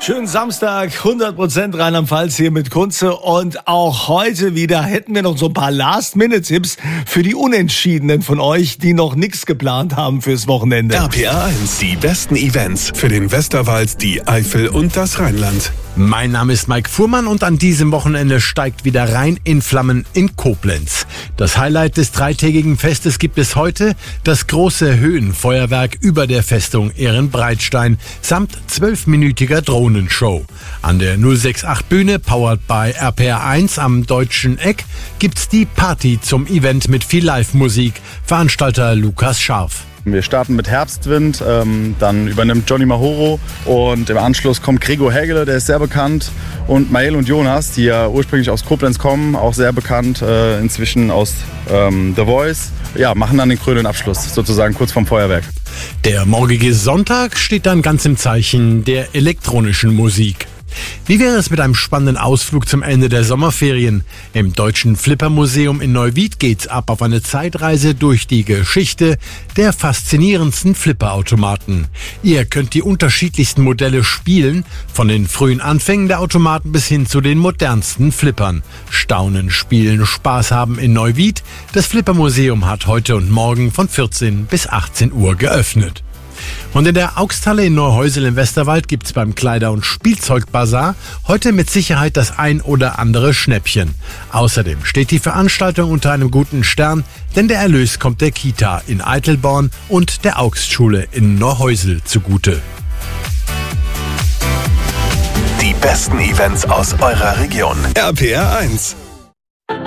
Schönen Samstag, 100% Rheinland-Pfalz hier mit Kunze. Und auch heute wieder hätten wir noch so ein paar Last-Minute-Tipps für die Unentschiedenen von euch, die noch nichts geplant haben fürs Wochenende. RPR 1, die besten Events für den Westerwald, die Eifel und das Rheinland. Mein Name ist Mike Fuhrmann und an diesem Wochenende steigt wieder Rhein in Flammen in Koblenz. Das Highlight des dreitägigen Festes gibt es heute, das große Höhenfeuerwerk über der Festung Ehrenbreitstein samt 12-minütiger Drohnenshow. An der 068 Bühne, powered by RPR 1 am Deutschen Eck, gibt's die Party zum Event mit viel Live-Musik. Veranstalter Lukas Scharf. Wir starten mit Herbstwind, dann übernimmt Johnny Mahoro und im Anschluss kommt Gregor Hägele, der ist sehr bekannt, und Mael und Jonas, die ja ursprünglich aus Koblenz kommen, auch sehr bekannt, inzwischen aus The Voice, ja, machen dann den krönenden Abschluss, sozusagen kurz vorm Feuerwerk. Der morgige Sonntag steht dann ganz im Zeichen der elektronischen Musik. Wie wäre es mit einem spannenden Ausflug zum Ende der Sommerferien? Im Deutschen Flippermuseum in Neuwied geht's ab auf eine Zeitreise durch die Geschichte der faszinierendsten Flipperautomaten. Ihr könnt die unterschiedlichsten Modelle spielen, von den frühen Anfängen der Automaten bis hin zu den modernsten Flippern. Staunen, spielen, Spaß haben in Neuwied. Das Flippermuseum hat heute und morgen von 14 bis 18 Uhr geöffnet. Und in der Augsthalle in Neuhäusel im Westerwald gibt's beim Kleider- und Spielzeugbazar heute mit Sicherheit das ein oder andere Schnäppchen. Außerdem steht die Veranstaltung unter einem guten Stern, denn der Erlös kommt der Kita in Eitelborn und der Augstschule in Neuhäusel zugute. Die besten Events aus eurer Region. RPR 1.